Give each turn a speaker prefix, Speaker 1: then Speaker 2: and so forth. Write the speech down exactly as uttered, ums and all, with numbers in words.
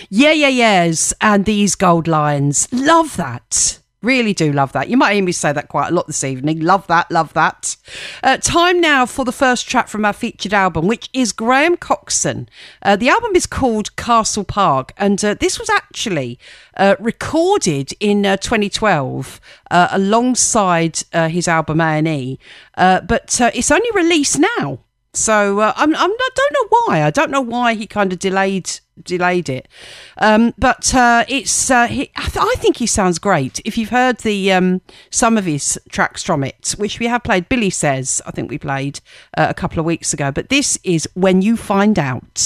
Speaker 1: Yeah, yeah, yes. And these gold lions. Love that. Really do love that. You might hear me say that quite a lot this evening. Love that, love that. Uh, time now for the first track from our featured album, which is Graham Coxon. Uh, the album is called Castle Park, and uh, this was actually uh, recorded in uh, twenty twelve uh, alongside uh, his album A and E, uh, but uh, it's only released now. So uh, I'm, I'm, I don't know why. I don't know why he kind of delayed delayed it. Um, but uh, it's uh, he, I, th- I think he sounds great. If you've heard the um, some of his tracks from it, which we have played, Billy Says, I think we played uh, a couple of weeks ago. But this is When You Find Out.